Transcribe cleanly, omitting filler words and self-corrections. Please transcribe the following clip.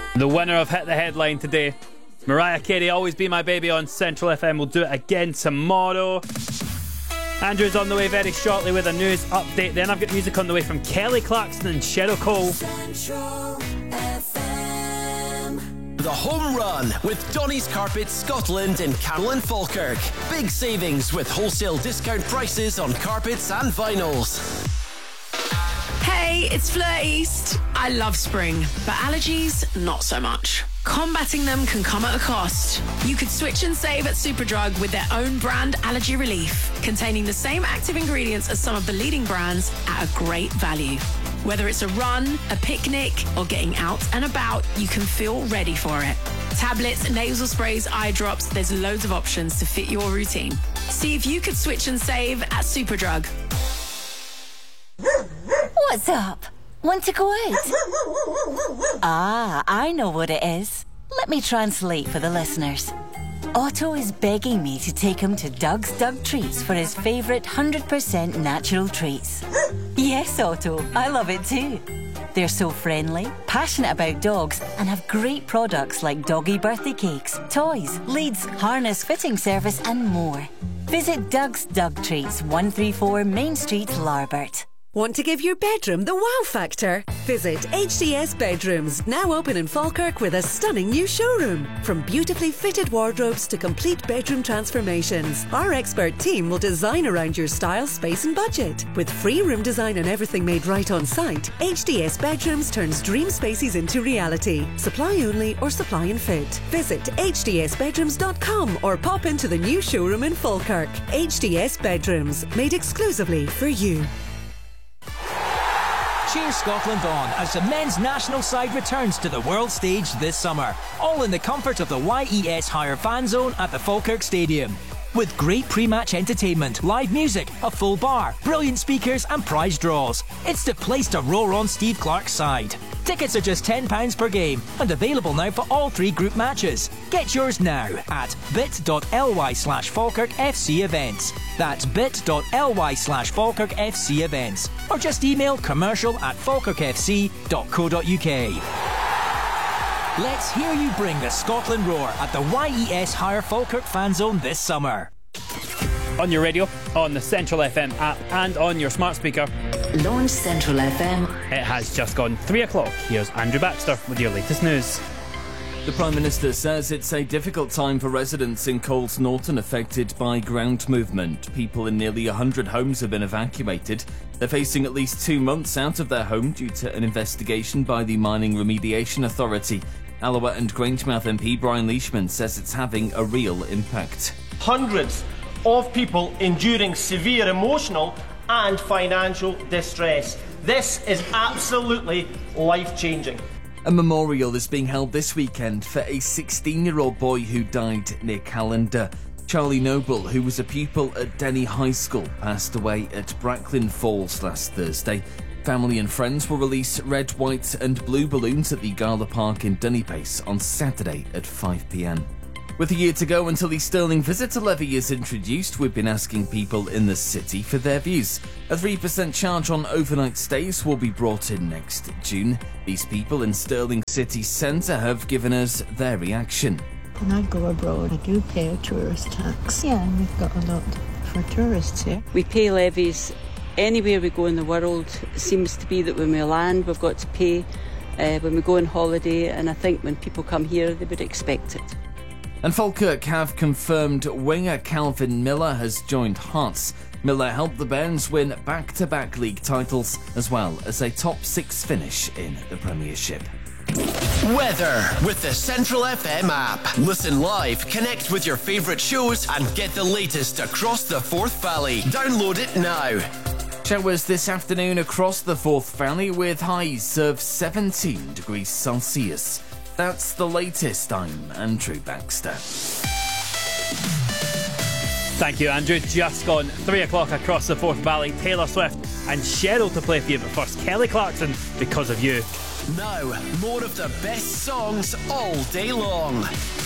The winner of Hit the Headline today, Mariah Carey, Always Be My Baby on Central FM. We'll do it again tomorrow. Andrew's on the way very shortly with a news update. Then I've got music on the way from Kelly Clarkson and Cheryl Cole. Central FM. The Home Run with Donny's Carpets Scotland in Carroll and Falkirk. Big savings with wholesale discount prices on carpets and vinyls. Hey, it's Fleur East. I love spring, but allergies, not so much. Combating them can come at a cost. You could switch and save at Superdrug with their own brand allergy relief, containing the same active ingredients as some of the leading brands at a great value. Whether it's a run, a picnic, or getting out and about, you can feel ready for it. Tablets, nasal sprays, eye drops, there's loads of options to fit your routine. See if you could switch and save at Superdrug. What's up? Want to go out? Ah, I know what it is. Let me translate for the listeners. Otto is begging me to take him to Doug's Doug Treats for his favourite 100% natural treats. Yes, Otto, I love it too. They're so friendly, passionate about dogs, and have great products like doggy birthday cakes, toys, leads, harness fitting service, and more. Visit Doug's Doug Treats, 134 Main Street, Larbert. Want to give your bedroom the wow factor? Visit HDS Bedrooms, now open in Falkirk with a stunning new showroom. From beautifully fitted wardrobes to complete bedroom transformations, our expert team will design around your style, space and budget. With free room design and everything made right on site, HDS Bedrooms turns dream spaces into reality. Supply only or supply and fit. Visit hdsbedrooms.com or pop into the new showroom in Falkirk. HDS Bedrooms, made exclusively for you. Cheer Scotland on as the men's national side returns to the world stage this summer, all in the comfort of the YES Hire fan zone at the Falkirk Stadium. With great pre-match entertainment, live music, a full bar, brilliant speakers and prize draws. It's the place to roar on Steve Clarke's side. Tickets are just £10 per game and available now for all 3 group matches. Get yours now at bit.ly/FalkirkFC events. That's bit.ly/FalkirkFC events. Or just email commercial@falkirkfc.co.uk. Let's hear you bring the Scotland roar at the YES Hire Falkirk fan zone this summer. On your radio, on the Central FM app and on your smart speaker. Launch Central FM. It has just gone 3 o'clock. Here's Andrew Baxter with your latest news. The Prime Minister says it's a difficult time for residents in Coles Norton affected by ground movement. People in nearly 100 homes have been evacuated. They're facing at least 2 months out of their home due to an investigation by the Mining Remediation Authority. Alloa and Grangemouth MP Brian Leishman says it's having a real impact. Hundreds of people enduring severe emotional and financial distress. This is absolutely life-changing. A memorial is being held this weekend for a 16-year-old boy who died near Callander. Charlie Noble, who was a pupil at Denny High School, passed away at Bracklin Falls last Thursday. Family and friends will release red, white and blue balloons at the Gala Park in Dunnypace on Saturday at 5 p.m. With a year to go until the Stirling Visitor Levy is introduced, we've been asking people in the city for their views. A 3% charge on overnight stays will be brought in next June. These people in Stirling City Centre have given us their reaction. When I go abroad, I do pay a tourist tax. Yeah, and we've got a lot for tourists here. We pay levies anywhere we go in the world. It seems to be that when we land, we've got to pay when we go on holiday, and I think when people come here, they would expect it. And Falkirk have confirmed winger Calvin Miller has joined Hearts. Miller helped the Bairns win back-to-back league titles as well as a top 6 finish in the Premiership. Weather with the Central FM app. Listen live, connect with your favourite shows and get the latest across the Forth Valley. Download it now. Showers this afternoon across the Forth Valley with highs of 17 degrees Celsius. That's the latest. I'm Andrew Baxter. Thank you, Andrew. Just gone 3 o'clock across the Forth Valley. Taylor Swift and Cheryl to play for you, but first Kelly Clarkson, Because of You. Now, more of the best songs all day long.